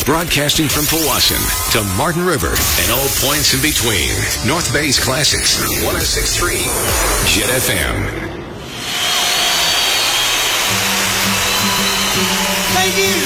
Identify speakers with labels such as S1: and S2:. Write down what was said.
S1: Broadcasting from Powassan to Martin River and all points in between. North Bay's Classics, 106.3 Jet FM.
S2: Thank you.